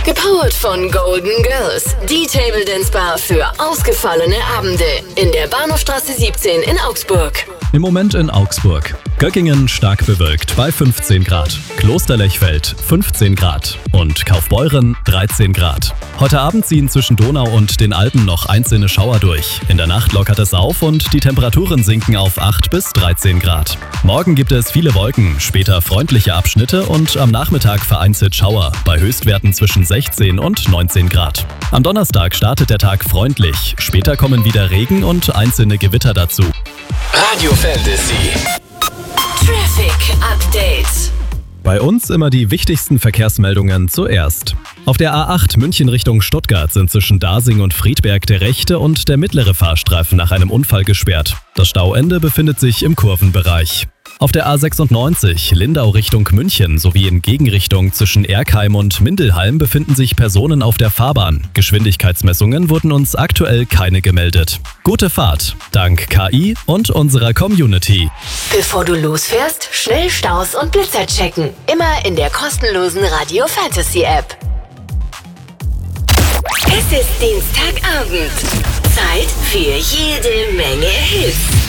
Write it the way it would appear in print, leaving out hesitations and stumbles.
Gepowert von Golden Girls, die Table Dance Bar für ausgefallene Abende in der Bahnhofstraße 17 in Augsburg. Im Moment in Augsburg. Göggingen stark bewölkt bei 15 Grad. Klosterlechfeld 15 Grad. Und Kaufbeuren 13 Grad. Heute Abend ziehen zwischen Donau und den Alpen noch einzelne Schauer durch. In der Nacht lockert es auf und die Temperaturen sinken auf 8 bis 13 Grad. Morgen gibt es viele Wolken, später freundliche Abschnitte und am Nachmittag vereinzelt Schauer bei Höchstwerten zwischen 16 und 19 Grad. Am Donnerstag startet der Tag freundlich. Später kommen wieder Regen und einzelne Gewitter dazu. Radio Fantasy. Traffic Update. Bei uns immer die wichtigsten Verkehrsmeldungen zuerst. Auf der A8 München Richtung Stuttgart sind zwischen Dasing und Friedberg der rechte und der mittlere Fahrstreifen nach einem Unfall gesperrt. Das Stauende befindet sich im Kurvenbereich. Auf der A96 Lindau Richtung München sowie in Gegenrichtung zwischen Erkheim und Mindelheim befinden sich Personen auf der Fahrbahn. Geschwindigkeitsmessungen wurden uns aktuell keine gemeldet. Gute Fahrt, dank KI und unserer Community. Bevor du losfährst, schnell Staus und Blitzer checken. Immer in der kostenlosen Radio Fantasy App. Es ist Dienstagabend. Zeit für jede Menge Hits.